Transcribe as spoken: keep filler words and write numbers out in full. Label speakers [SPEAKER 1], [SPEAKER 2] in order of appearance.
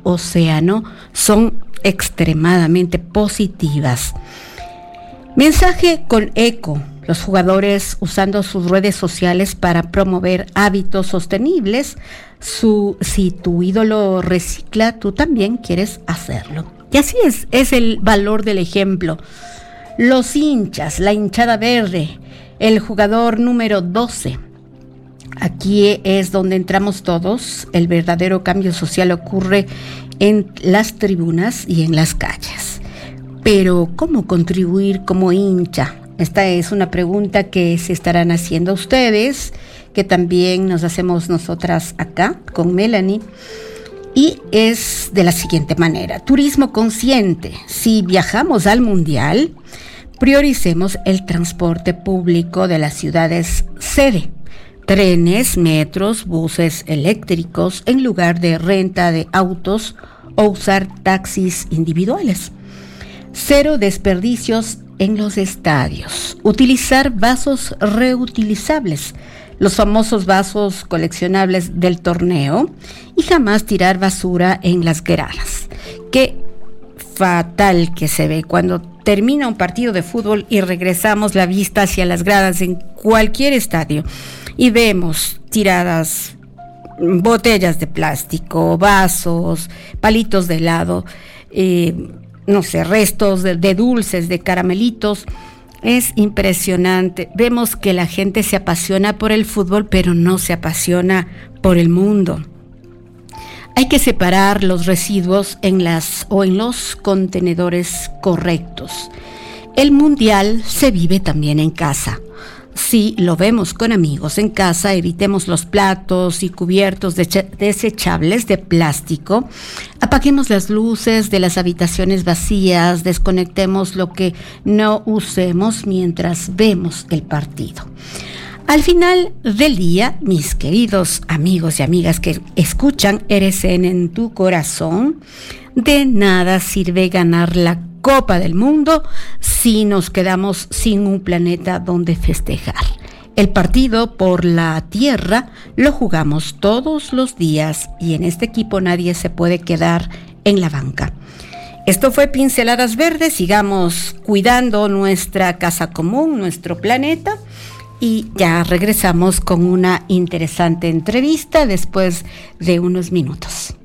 [SPEAKER 1] océano son extremadamente positivas. Mensaje con eco. Los jugadores usando sus redes sociales para promover hábitos sostenibles. Su, si tu ídolo recicla, tú también quieres hacerlo. Y así es, es el valor del ejemplo. Los hinchas, la hinchada verde, el jugador número doce. Aquí es donde entramos todos. El verdadero cambio social ocurre en las tribunas y en las calles. Pero, ¿cómo contribuir como hincha? Esta es una pregunta que se estarán haciendo ustedes, que también nos hacemos nosotras acá con Melanie. Y es de la siguiente manera: turismo consciente. Si viajamos al mundial, prioricemos el transporte público de las ciudades sede. Trenes, metros, buses eléctricos en lugar de renta de autos o usar taxis individuales. Cero desperdicios en los estadios. Utilizar vasos reutilizables, los famosos vasos coleccionables del torneo, y jamás tirar basura en las gradas. Qué fatal que se ve cuando termina un partido de fútbol y regresamos la vista hacia las gradas en cualquier estadio y vemos tiradas botellas de plástico, vasos, palitos de helado, eh, no sé, restos de, de dulces, de caramelitos. Es impresionante. Vemos que la gente se apasiona por el fútbol, pero no se apasiona por el mundo. Hay que separar los residuos en las o en los contenedores correctos. El mundial se vive también en casa. Si lo vemos con amigos en casa, evitemos los platos y cubiertos desechables de plástico, apaguemos las luces de las habitaciones vacías, desconectemos lo que no usemos mientras vemos el partido. Al final del día, mis queridos amigos y amigas que escuchan R C N en tu corazón, de nada sirve ganar la Copa del Mundo si nos quedamos sin un planeta donde festejar. El partido por la tierra lo jugamos todos los días y en este equipo nadie se puede quedar en la banca. Esto fue Pinceladas Verdes. Sigamos cuidando nuestra casa común, nuestro planeta, y ya regresamos con una interesante entrevista después de unos minutos.